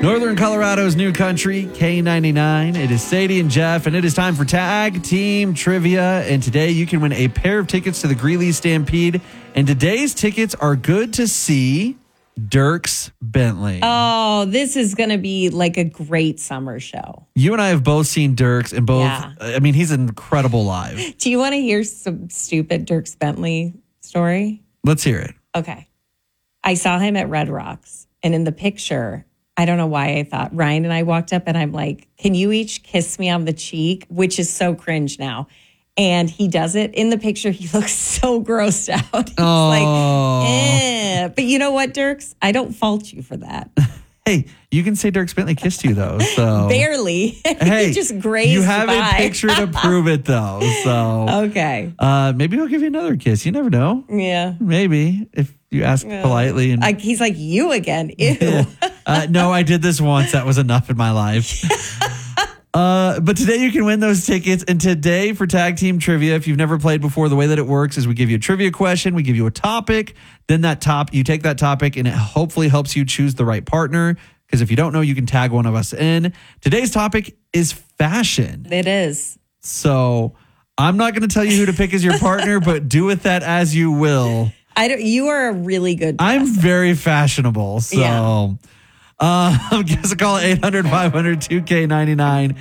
Northern Colorado's new country, K99. It is Sadie and Jeff, and it is time for Tag Team Trivia. And today you can win a pair of tickets to the Greeley Stampede. And today's tickets are good to see Dierks Bentley. Oh, this is going to be like a great summer show. You and I have both seen Dierks, and both, I mean, he's incredible live. Do you want to hear some stupid Dierks Bentley story? Let's hear it. Okay. I saw him at Red Rocks, and in the picture, I don't know why I thought, Ryan and I walked up and I'm like, can you each kiss me on the cheek? Which is so cringe now. And he does it. In the picture, he looks so grossed out. He's like, eh. But you know what, Dierks? I don't fault you for that. Hey, you can say Dierks Bentley kissed you, though. So Barely. Hey, he just grazed you have by. a picture to prove it, though. So okay. Maybe he'll give you another kiss. You never know. Yeah. Maybe if you ask politely. And he's like, you again. Ew. No, I did this once. That was enough in my life. But today you can win those tickets. And today for Tag Team Trivia, if you've never played before, the way that it works is we give you a trivia question, we give you a topic, then you take that topic and it hopefully helps you choose the right partner. Because if you don't know, you can tag one of us in. Today's topic is fashion. It is. So I'm not going to tell you who to pick as your partner, but do with that as you will. You are a really good dresser. I'm very fashionable. So give us a call at 800-500-2K99,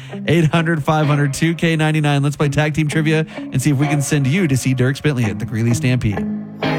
800-500-2K99. Let's play Tag Team Trivia and see if we can send you to see Dierks Bentley at the Greeley Stampede.